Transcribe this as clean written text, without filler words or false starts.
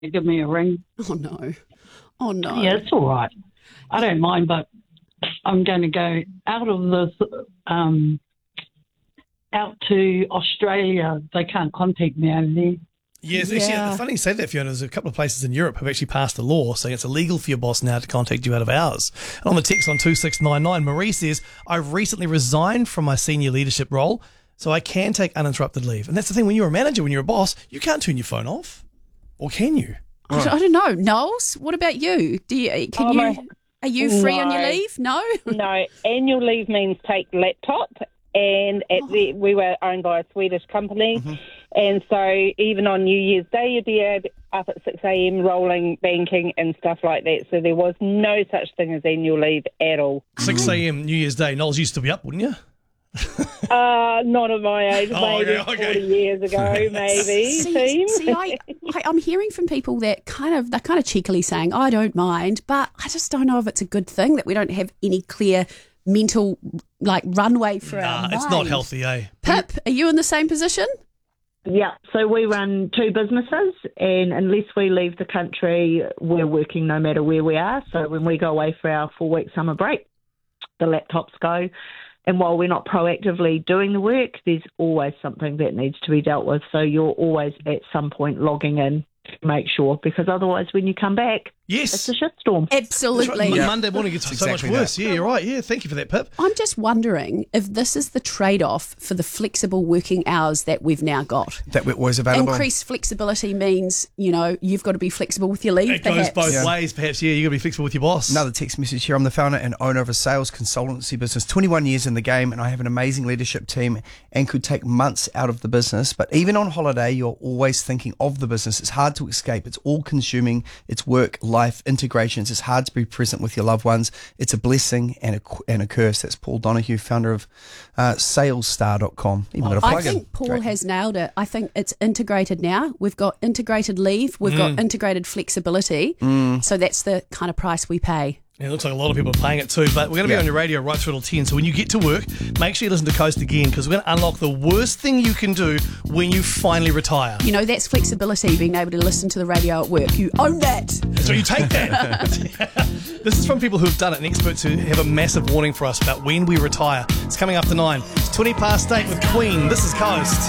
give me a ring. Oh, no. Oh, no. Yeah, it's all right. I don't mind, but I'm going to go out of this, out to Australia. They can't contact me over there. Yes, actually, Yeah. the funny you say that, Fiona, there's a couple of places in Europe have actually passed a law saying it's illegal for your boss now to contact you out of hours. And on the text on 2699, Marie says, I've recently resigned from my senior leadership role, so I can take uninterrupted leave. And that's the thing, when you're a manager, when you're a boss, you can't turn your phone off. Or can you? I don't know. Knowles, what about you? Are you free on your No. leave? No? No, annual leave means take laptop, and we were owned by a Swedish company, and so even on New Year's Day you'd be up at 6 a.m. rolling banking and stuff like that, so there was no such thing as annual leave at all. 6 a.m. New Year's Day. Knowles used to be up, wouldn't you? Not at my age, maybe okay. 40 years ago, maybe. I'm hearing from people that they're kind of cheekily saying, I don't mind, but I just don't know if it's a good thing that we don't have any clear mental runway for our mind. It's not healthy, eh? Pip, are you in the same position? Yeah, so we run two businesses, and unless we leave the country, we're working no matter where we are. So when we go away for our 4-week summer break, the laptops go. And while we're not proactively doing the work, there's always something that needs to be dealt with. So you're always at some point logging in to make sure, because otherwise when you come back, it's a shitstorm. Absolutely. That's right. Monday morning gets so much worse. Yeah, you're right. Yeah, thank you for that, Pip. I'm just wondering if this is the trade-off for the flexible working hours that we've now got. That was available. Increased flexibility means, you've got to be flexible with your leave, It perhaps. goes both ways, perhaps. Yeah, you've got to be flexible with your boss. Another text message here. I'm the founder and owner of a sales consultancy business, 21 years in the game, and I have an amazing leadership team and could take months out of the business. But even on holiday, you're always thinking of the business. It's hard to escape. It's all consuming. It's work, life, integration. It's hard to be present with your loved ones. It's a blessing and a curse. That's Paul Donahue, founder of salesstar.com. Even got a plug I think Paul has nailed it. I think it's integrated now. We've got integrated leave. We've got integrated flexibility. So that's the kind of price we pay. Yeah, it looks like a lot of people are paying it too, but we're going to be on your radio right through till 10, so when you get to work, make sure you listen to Coast again, because we're going to unlock the worst thing you can do when you finally retire. That's flexibility, being able to listen to the radio at work. You own that. So you take that. This is from people who have done it, and experts who have a massive warning for us about when we retire. It's coming up to 9. It's 8 with Queen. This is Coast.